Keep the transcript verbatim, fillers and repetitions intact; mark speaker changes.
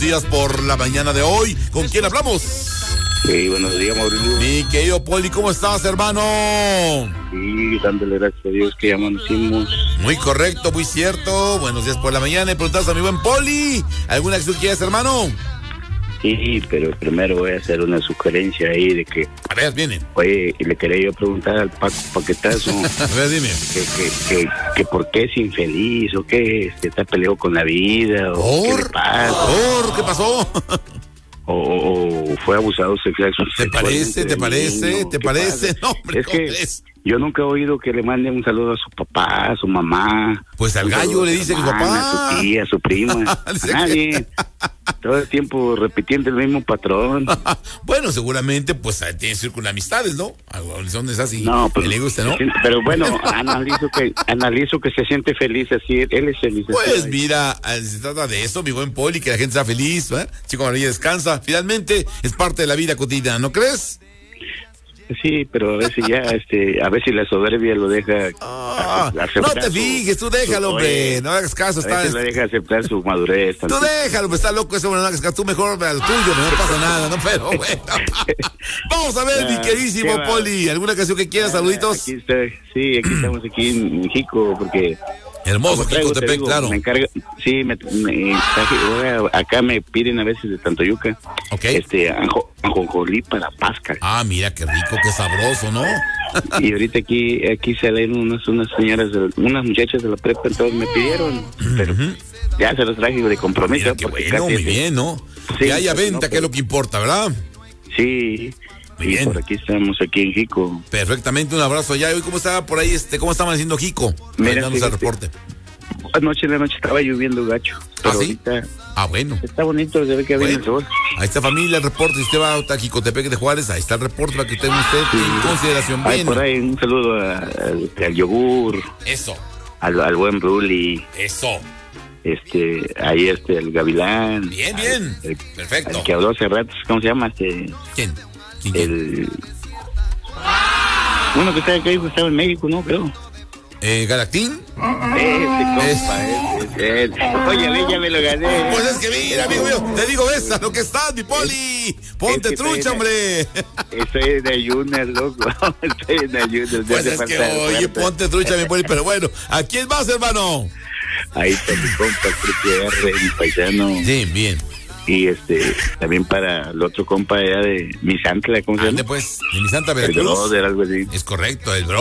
Speaker 1: Días por la mañana de hoy. ¿Con quién hablamos?
Speaker 2: Sí, buenos días, Mauricio.
Speaker 1: Mi querido Poli, ¿cómo estás, hermano?
Speaker 2: Sí, dándole gracias a Dios que ya amanecimos.
Speaker 1: Muy correcto, muy cierto. Buenos días por la mañana. Y preguntas a mi buen Poli, ¿alguna acción quieres, hermano?
Speaker 2: Sí, pero primero voy a hacer una sugerencia ahí de que...
Speaker 1: A ver, vienen.
Speaker 2: Oye, le quería yo preguntar al Paco Paquetazo...
Speaker 1: A ver, dime.
Speaker 2: Que, que, que, que por qué es infeliz, o qué, este, está peleado con la vida, o qué le pasa.
Speaker 1: ¿Por? ¿Qué pasó?
Speaker 2: O, o, o fue abusado sexual.
Speaker 1: ¿Te parece? ¿Te parece?
Speaker 2: Niño,
Speaker 1: ¿Te parece?
Speaker 2: Pasa?
Speaker 1: No, hombre,
Speaker 2: es que
Speaker 1: es?
Speaker 2: Yo nunca he oído que le mande un saludo a su papá, a su mamá.
Speaker 1: Pues al gallo le dice que su papá.
Speaker 2: A su tía, a su prima, a nadie. Todo el tiempo repitiendo el mismo patrón.
Speaker 1: Bueno, seguramente, pues tiene que ir con amistades, ¿no? Son de esas y
Speaker 2: no, pero,
Speaker 1: le gusta, ¿no?
Speaker 2: Pero bueno, analizo que analizo que se siente feliz así. Él es feliz.
Speaker 1: Pues mira, se trata de eso, mi buen Poli, que la gente sea feliz, ¿eh? Chico Maravilla descansa. Finalmente, es parte de la vida cotidiana, ¿no crees?
Speaker 2: Sí, pero a veces ya, este, a veces la soberbia lo deja
Speaker 1: ah, no te fijes, tú déjalo, su, hombre, no hagas caso.
Speaker 2: A está, veces lo deja aceptar su madurez.
Speaker 1: Tú déjalo, hombre, está loco ese hombre, no hagas caso, tú mejor al tuyo, no pasa nada, no, pero bueno. Vamos a ver, ah, mi queridísimo Poli, ¿alguna canción que quieras, ah, saluditos?
Speaker 2: Aquí está, sí, aquí estamos aquí en México, porque...
Speaker 1: Hermoso, Jicotepec, claro.
Speaker 2: Me encarga, sí, me, me, acá me piden a veces de Tantoyuca.
Speaker 1: Ok.
Speaker 2: Este, anjo, anjonjolí para pasca.
Speaker 1: Ah, mira, qué rico, qué sabroso, ¿no?
Speaker 2: Y ahorita aquí, aquí salen unas, unas señoras, de, unas muchachas de la prepa, entonces me pidieron, uh-huh. Pero ya se los traje de compromiso.
Speaker 1: Mira, qué bueno, muy bien, ¿no? Sí, que haya venta, no, pero... que es lo que importa, ¿verdad?
Speaker 2: Sí. Muy bien. Y por aquí estamos, aquí en Jico.
Speaker 1: Perfectamente, un abrazo allá. ¿Y cómo está por ahí, este, cómo está amaneciendo Jico?
Speaker 2: Mira,
Speaker 1: sí, el reporte.
Speaker 2: Anoche en la noche estaba lloviendo gacho.
Speaker 1: ¿Ah, sí? Ahorita ah, bueno.
Speaker 2: Está bonito, se ve que viene el sol.
Speaker 1: Ahí está, familia, el reporte. Si usted va a Jicotepec de Juárez, ahí está el reporte para que usted usted sí. En consideración.
Speaker 2: Ay,
Speaker 1: bien.
Speaker 2: Por ahí un saludo a, al, al yogur.
Speaker 1: Eso.
Speaker 2: Al, al buen Bruli.
Speaker 1: Eso.
Speaker 2: Este, ahí este, el Gavilán.
Speaker 1: Bien, bien.
Speaker 2: El,
Speaker 1: perfecto.
Speaker 2: El que habló hace rato, ¿cómo se llama? Este,
Speaker 1: ¿Quién? ¿Quién?
Speaker 2: El... Uno que está acá, estaba en México, ¿no? Creo.
Speaker 1: Eh, ¿Galactín?
Speaker 2: Ese compa, es... ese, ese. Oye, a mí ya me lo gané.
Speaker 1: Pues es que mira, amigo mío, te digo esa, lo que estás, mi Poli. Ponte es que trucha, en, hombre.
Speaker 2: Estoy en ayunas, loco. Estoy en ayunas.
Speaker 1: Pues es que, oye, ponte trucha, mi Poli, pero bueno, ¿a quién vas, hermano?
Speaker 2: Ahí está mi compa, el R, mi paisano.
Speaker 1: Sí, bien.
Speaker 2: Y este, también para el otro compa allá de Misantla, ¿cómo se llama?
Speaker 1: Pues, de Misantla, Veracruz.
Speaker 2: El brother, algo así.
Speaker 1: Es correcto, el brother.